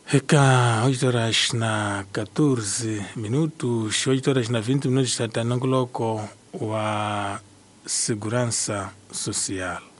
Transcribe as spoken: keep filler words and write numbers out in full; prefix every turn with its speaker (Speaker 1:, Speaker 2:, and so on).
Speaker 1: Heka oito horas na catorze minutos, oito horas na vinte minutos, está no bloco wa segurança social.